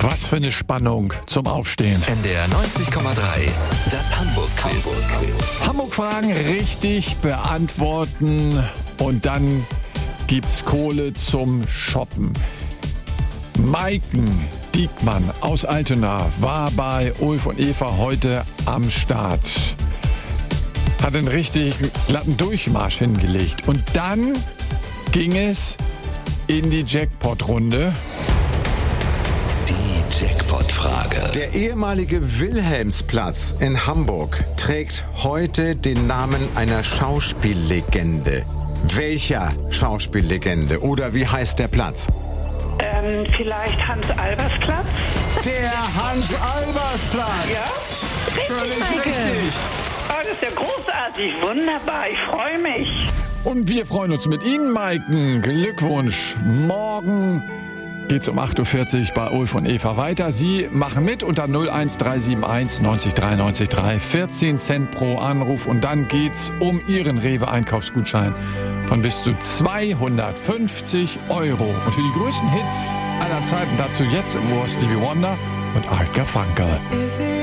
Was für eine Spannung zum Aufstehen. NDR 90,3, das Hamburg-Quiz. Hamburg-Fragen richtig beantworten und dann gibt's Kohle zum Shoppen. Maiken Diekmann aus Altona war bei Ulf und Eva heute am Start. Hat einen richtig glatten Durchmarsch hingelegt. Und dann ging es in die Jackpot-Runde. Die Jackpot-Frage. Der ehemalige Wilhelmsplatz in Hamburg trägt heute den Namen einer Schauspiellegende. Welcher Schauspiellegende? Oder wie heißt der Platz? Vielleicht Hans-Albers-Platz? Der Hans-Albers-Platz! Ja? Völlig richtig! Oh, das ist ja großartig, wunderbar, ich freue mich. Und wir freuen uns mit Ihnen, Maiken. Glückwunsch. Morgen geht's um 8.40 Uhr bei Ulf und Eva weiter. Sie machen mit unter 01371 90 93 3, 14 Cent pro Anruf. Und dann geht's um Ihren Rewe-Einkaufsgutschein von bis zu 250 Euro. Und für die größten Hits aller Zeiten dazu jetzt im Ohr Stevie Wonder und Art Garfunkel.